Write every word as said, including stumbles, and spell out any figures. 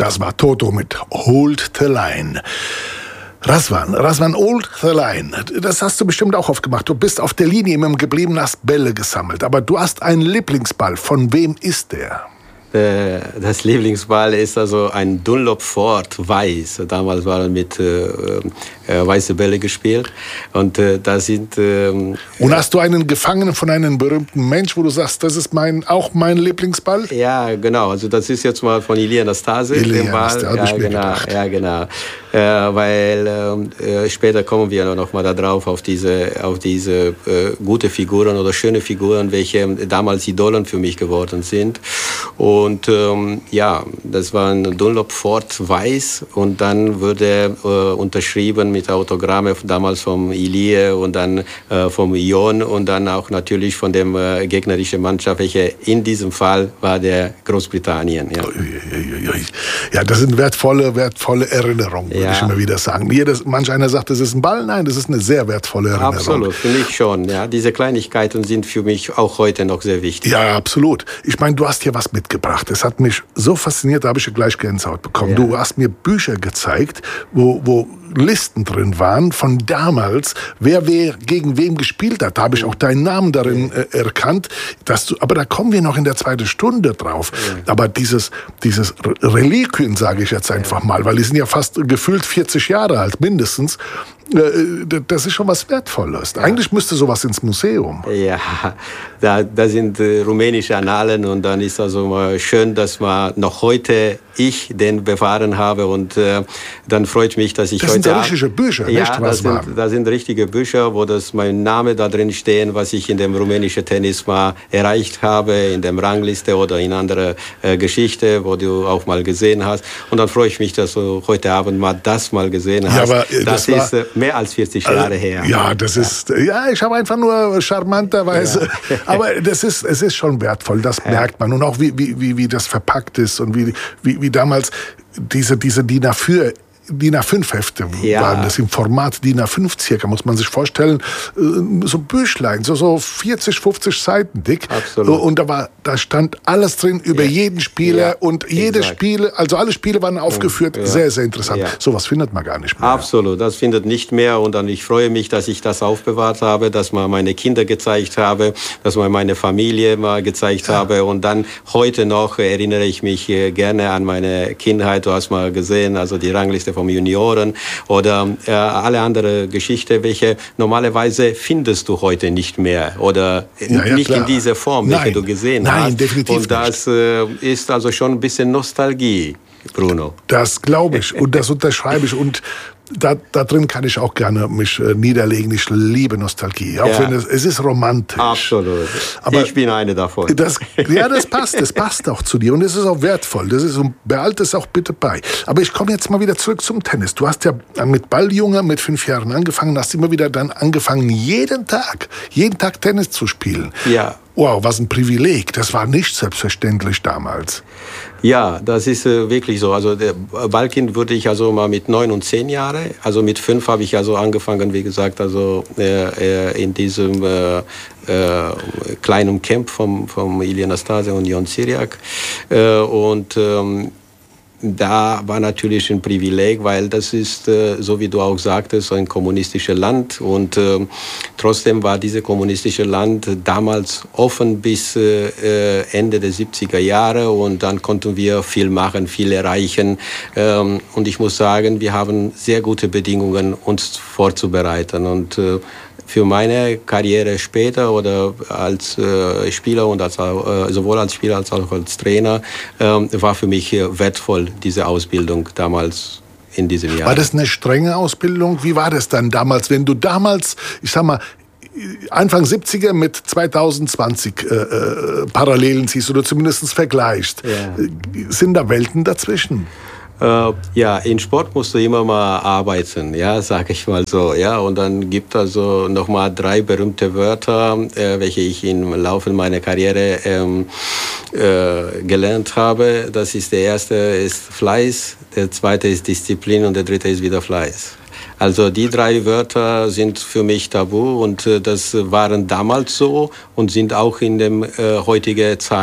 Das war Toto mit Hold the Line. Razvan, Razvan, Hold the Line. Das hast du bestimmt auch oft gemacht. Du bist auf der Linie immer geblieben, hast Bälle gesammelt. Aber du hast einen Lieblingsball. Von wem ist der? Das Lieblingsball ist also ein Dunlop Ford weiß. Damals waren mit äh, äh, weiße Bälle gespielt. Und äh, da sind. Äh, Und hast du einen Gefangenen von einem berühmten Mensch, wo du sagst, das ist mein, auch mein Lieblingsball? Ja, genau. Also das ist jetzt mal von Ilie Nastase. Ilie Nastase, ja, genau, ja, genau. Äh, weil äh, später kommen wir noch mal darauf auf diese, auf diese äh, gute Figuren oder schöne Figuren, welche damals Idolen für mich geworden sind. Und ähm, ja, das war ein Dunlop Ford weiß und dann wurde äh, unterschrieben mit Autogramme damals vom Ilie und dann äh, vom Ion und dann auch natürlich von dem äh, gegnerischen Mannschaft, welche in diesem Fall war der Großbritannien. Ja, ja, das sind wertvolle, wertvolle Erinnerungen, würde ja. ich immer wieder sagen. Jedes, manch einer sagt, das ist ein Ball, nein, das ist eine sehr wertvolle Erinnerung. Absolut, für mich schon. Ja, diese Kleinigkeiten sind für mich auch heute noch sehr wichtig. Ja, absolut. Ich meine, du hast hier was mitgebracht. Das hat mich so fasziniert, da habe ich ja gleich Gänsehaut bekommen. Ja. Du hast mir Bücher gezeigt, wo, wo Listen drin waren von damals, wer, wer gegen wem gespielt hat. Da habe ich auch deinen Namen darin äh, erkannt. Dass du, aber da kommen wir noch in der zweiten Stunde drauf. Ja. Aber dieses, dieses Reliquien, sage ich jetzt einfach mal, weil die sind ja fast gefühlt vierzig Jahre alt, mindestens. Das ist schon was Wertvolles. Ja. Eigentlich müsste sowas ins Museum. Ja, da, da sind äh, rumänische Annalen und dann ist also mal schön, dass man noch heute ich den bewahren habe und äh, dann freut mich, dass ich das heute... Das sind richtige Bücher, ja, nicht? Das sind, das sind richtige Bücher, wo das mein Name da drin stehen, was ich in dem rumänischen Tennis mal erreicht habe, in der Rangliste oder in anderer äh, Geschichte, wo du auch mal gesehen hast. Und dann freue ich mich, dass du heute Abend mal das mal gesehen hast. Ja, aber, äh, das, das ist äh, mehr als vierzig Jahre äh, her. Ja, das ja. ist, ja, ich habe einfach nur charmanterweise, ja. aber das ist, es ist schon wertvoll, das ja. merkt man. Und auch wie, wie, wie, wie das verpackt ist und wie, wie, wie damals diese, diese D I N A vier D I N A fünf Hefte ja. waren das im Format D I N A fünf circa, muss man sich vorstellen, so Büchlein, so, so vierzig, fünfzig Seiten dick. Absolut. Und da war, da stand alles drin über ja. jeden Spieler ja. und jede Exakt. Spiele, also alle Spiele waren aufgeführt, ja. sehr, sehr interessant. Ja. Sowas findet man gar nicht mehr. Absolut, das findet nicht mehr und dann ich freue mich, dass ich das aufbewahrt habe, dass man meine Kinder gezeigt habe, dass man meine Familie mal gezeigt ja. habe und dann heute noch erinnere ich mich gerne an meine Kindheit. Du hast mal gesehen, also die Rangliste vom Junioren oder äh, alle andere Geschichte, welche normalerweise findest du heute nicht mehr oder ja, ja, nicht klar. in dieser Form, Nein. welche du gesehen Nein, hast. Definitiv und das äh, ist also schon ein bisschen Nostalgie, Bruno. Das glaube ich und das unterschreibe ich und Da, da drin kann ich auch gerne mich äh, niederlegen. Ich liebe Nostalgie. Auch ja. wenn es, es ist romantisch. Absolut. Aber ich bin eine davon. Das, ja, das passt. Das passt auch zu dir. Und es ist auch wertvoll. Das ist, behalte es auch bitte bei. Aber ich komme jetzt mal wieder zurück zum Tennis. Du hast ja mit Balljunge mit fünf Jahren angefangen, hast immer wieder dann angefangen, jeden Tag, jeden Tag Tennis zu spielen. Ja. Wow, was ein Privileg. Das war nicht selbstverständlich damals. Ja, das ist äh, wirklich so. Also der Ballkind wurde ich also mal mit neun und zehn Jahre. Also mit fünf habe ich also angefangen, wie gesagt, also äh, in diesem äh, äh, kleinen Camp vom vom Ilie Nastase und Ion Ciriac. Äh, und ähm, da war natürlich ein Privileg, weil das ist, äh, so wie du auch sagtest, ein kommunistisches Land. Und äh, trotzdem war dieses kommunistische Land damals offen bis äh, Ende der siebziger Jahre. Und dann konnten wir viel machen, viel erreichen. Ähm, und ich muss sagen, wir haben sehr gute Bedingungen, uns vorzubereiten. Und äh, für meine Karriere später oder als äh, Spieler und als, äh, sowohl als Spieler als auch als Trainer äh, war für mich äh, wertvoll, diese Ausbildung damals in diesem Jahr. War das eine strenge Ausbildung? Wie war das dann damals, wenn du damals, ich sag mal, Anfang siebziger mit zwanzig zwanzig äh, äh, Parallelen siehst oder zumindest vergleichst? Ja. Sind da Welten dazwischen? Äh, ja, in Sport musst du immer mal arbeiten, ja, sag ich mal so, ja. Und dann gibt also noch mal drei berühmte Wörter, äh, welche ich im Laufe meiner Karriere ähm, äh, gelernt habe. Das ist der erste ist Fleiß, der zweite ist Disziplin und der dritte ist wieder Fleiß. Also die drei Wörter sind für mich tabu und äh, das waren damals so und sind auch in der äh, heutigen Zeit.